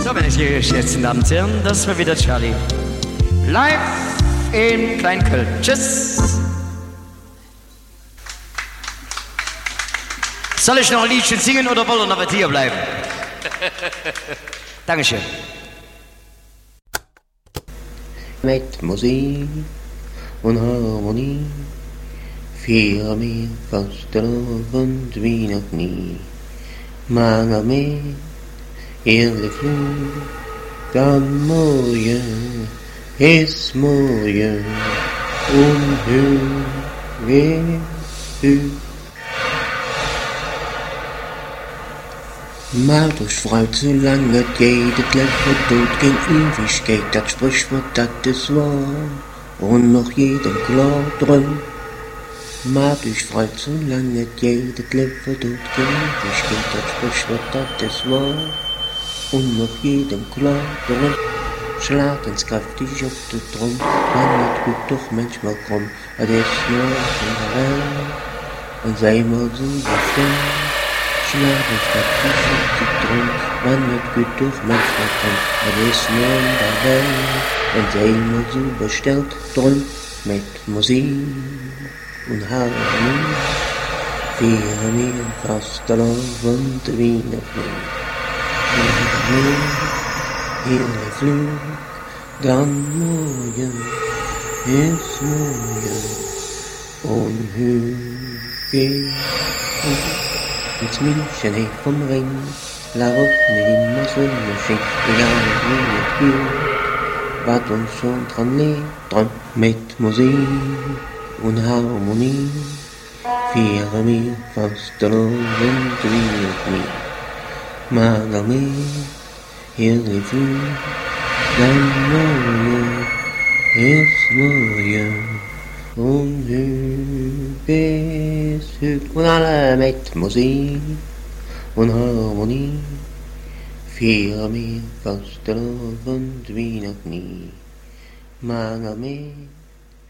So, wenn ich hier jetzt Damen und Herren, das war wieder Charlie. Live in Kleinköln. Tschüss. Soll ich noch ein Liedchen singen oder wollen wir noch hier bleiben? Dankeschön. Mit Musik und Harmonie feiern wir Fastelavond wie noch nie. Mange mehr eerlijk vloed, dan mooie is mooie onheugelijk. Maar durch Freud, solange es geht, das Leben tut kein Ewigkeit, das Sprichwort, das ist wahr, und noch jedem klar drin. Maar durch Freud, solange es geht, das Leben tut kein Ewigkeit, das Sprichwort, das ist wahr, und noch jedem klar drin. Schlag ins kräftig auf den Drum, man wird gut doch manchmal krumm, das ist nur in der Welt, und sei mal so bestimmt. Schlag ins kräftig auf den Drum, man wird gut doch manchmal krumm, das ist nur in der Welt, und sei mal so bestellt drum, mit Musik und Harmonie, feiern wir Fastelavond wie noch nie. Hele vloed, dan mooie is mooie onheugelijk. Het München heeft vom Ring, daarop niet meer zonneschijn, egal wie het gilt, wat ons schon dran lebt, dran met muziek en harmonie, vieren wir Fastelavond wie noch nie. Maar daarmee hele vloed, dan mooie is mooie onheugelijk. En alle met muziek en harmonie vieren wir Fastelavond wie nog nie. Maar daarmee